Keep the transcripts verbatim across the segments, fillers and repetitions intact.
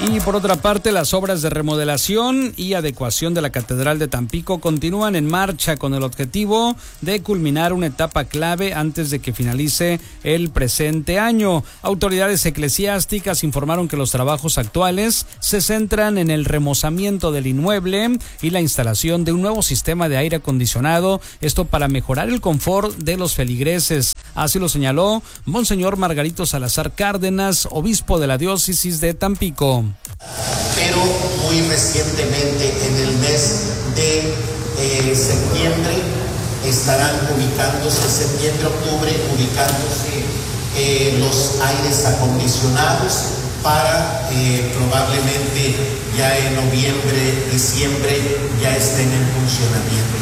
Y por otra parte, las obras de remodelación y adecuación de la Catedral de Tampico continúan en marcha con el objetivo de culminar una etapa clave antes de que finalice el presente año. Autoridades eclesiásticas informaron que los trabajos actuales se centran en el remozamiento del inmueble y la instalación de un nuevo sistema de aire acondicionado, esto para mejorar el confort de los feligreses. Así lo señaló Monseñor Margarito Salazar Cárdenas, obispo de la diócesis de Tampico. Pero muy recientemente, en el mes de eh, septiembre, estarán ubicándose, septiembre-octubre, ubicándose eh, los aires acondicionados para eh, probablemente ya en noviembre, diciembre ya estén en funcionamiento.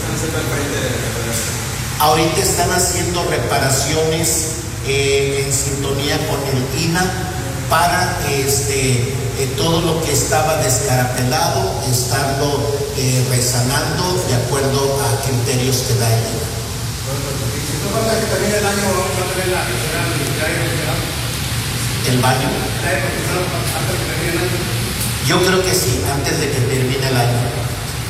Ahorita están haciendo reparaciones eh, en sintonía con el I N A para este, eh, todo lo que estaba descarapelado, estarlo eh, resanando de acuerdo a criterios que da el I N A. ¿El baño? Yo creo que sí, antes de que termine el año.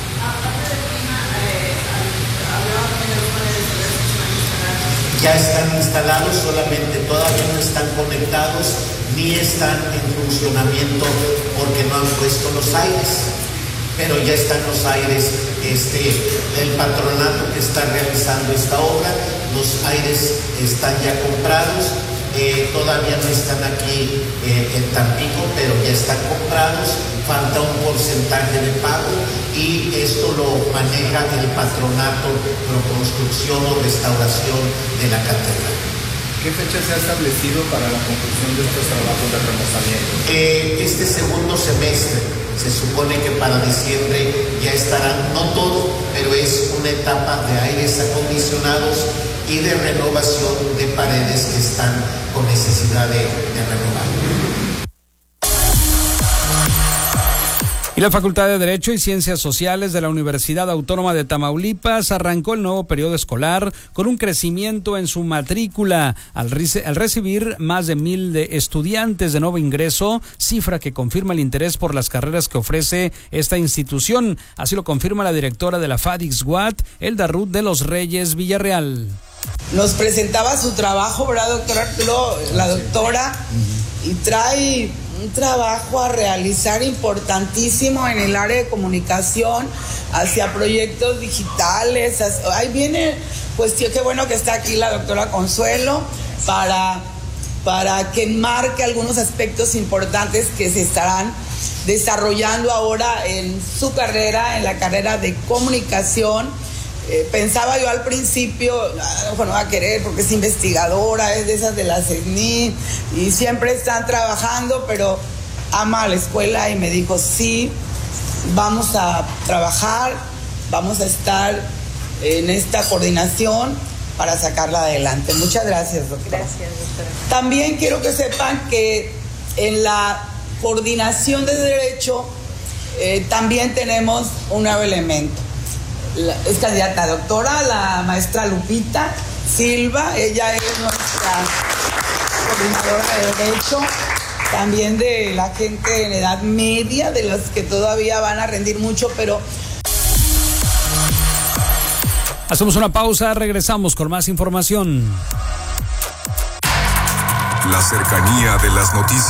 Ya están instalados, solamente todavía no están conectados ni están en funcionamiento porque no han puesto los aires, pero ya están los aires. Este, el patronato que está realizando esta obra, los aires están ya comprados, eh, todavía no están aquí eh, en Tampico, pero ya están comprados, falta un porcentaje de pago y esto lo maneja el patronato pro construcción o restauración de la catedral. ¿Qué fecha se ha establecido para la conclusión de estos trabajos de remozamiento? Eh, este segundo semestre, se supone que para diciembre ya estarán, no todo, pero es una etapa de aires acondicionados y de renovación de paredes que están con necesidad de, de renovar. Y la Facultad de Derecho y Ciencias Sociales de la Universidad Autónoma de Tamaulipas arrancó el nuevo periodo escolar con un crecimiento en su matrícula al, rece- al recibir más de mil de estudiantes de nuevo ingreso, cifra que confirma el interés por las carreras que ofrece esta institución. Así lo confirma la directora de la FADIXGUAT, Elda Ruth de los Reyes Villarreal. Nos presentaba su trabajo, ¿verdad, doctora? La doctora, y trae un trabajo a realizar importantísimo en el área de comunicación, hacia proyectos digitales. Ahí viene cuestión, qué bueno que está aquí la doctora Consuelo para, para que enmarque algunos aspectos importantes que se estarán desarrollando ahora en su carrera, en la carrera de comunicación. Eh, pensaba yo al principio, no, no va a querer porque es investigadora, es de esas de la CENI y siempre están trabajando, pero ama la escuela y me dijo, sí, vamos a trabajar, vamos a estar en esta coordinación para sacarla adelante. Muchas gracias, doctora. Gracias, doctora. También quiero que sepan que en la coordinación de derecho eh, también tenemos un nuevo elemento. La, es candidata a doctora, la maestra Lupita Silva, ella es nuestra coordinadora de Derecho, también de la gente en edad media, de los que todavía van a rendir mucho, pero... Hacemos una pausa, regresamos con más información. La cercanía de las noticias.